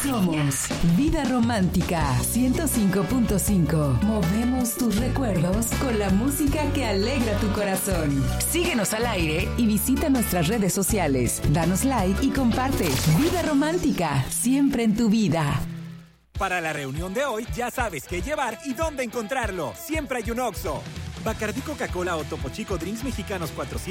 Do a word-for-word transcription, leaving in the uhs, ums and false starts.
Somos Vida Romántica ciento cinco punto cinco. Movemos tus recuerdos con la música que alegra tu corazón. Síguenos al aire y visita nuestras redes sociales. Danos like y comparte. Vida Romántica, siempre en tu vida. Para la reunión de hoy, ya sabes qué llevar y dónde encontrarlo. Siempre hay un Oxxo. Bacardí, Coca-Cola o Topo Chico Drinks Mexicanos cuatrocientos.